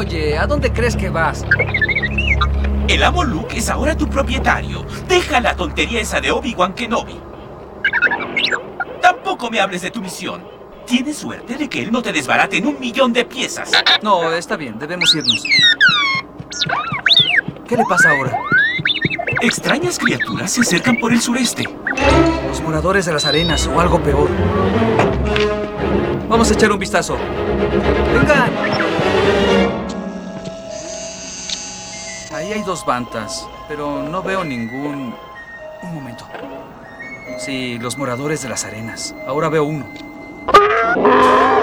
Oye, ¿a dónde crees que vas? El amo Luke es ahora tu propietario. Deja la tontería esa de Obi-Wan Kenobi. Tampoco me hables de tu misión. Tienes suerte de que él no te desbarate en 1.000.000 de piezas. No, está bien, debemos irnos. ¿Qué le pasa ahora? Extrañas criaturas se acercan por el sureste. Los moradores de las arenas o algo peor. Vamos a echar un vistazo. ¡Vengan! Ahí hay 2 bantas, pero no veo ningún... Un momento. Sí, los moradores de las arenas. Ahora veo uno.